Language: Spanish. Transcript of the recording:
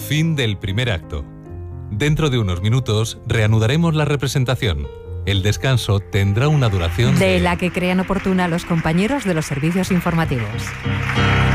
Fin del primer acto. Dentro de unos minutos reanudaremos la representación. El descanso tendrá una duración de la que crean oportuna los compañeros de los servicios informativos.